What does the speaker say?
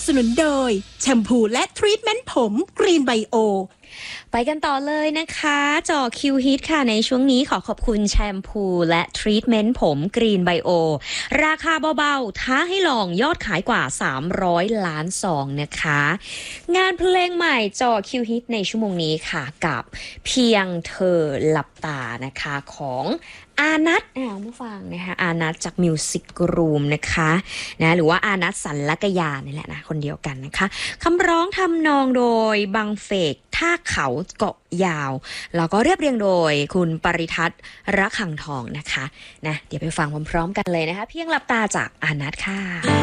สนุนโดยแชมพูและทรีทเมนต์ผมกรีนไบโอไปกันต่อเลยนะคะจ่อคิวฮิตค่ะในช่วงนี้ขอขอบคุณแชมพูและทรีทเมนต์ผมกรีนไบโอราคาเบาๆท้าให้ลองยอดขายกว่า300 ล้านซองนะคะงานเพลงใหม่จ่อคิวฮิตในชั่วโมงนี้ค่ะกับเพียงเธอหลับตานะคะของอานัทผู้ฟังนะคะอานัทจากมิวสิกรูมนะคะหรือว่าอานัทสันลักยานี่แหละนะคนเดียวกันนะคะคำร้องทำนองโดยบังเฟกท่าเขาเกาะยาวแล้วก็เรียบเรียงโดยคุณปริทัศน์ระคังทองนะคะเดี๋ยวไปฟังพร้อมๆกันเลยนะคะเพียงหลับตาจากอานัทค่ะ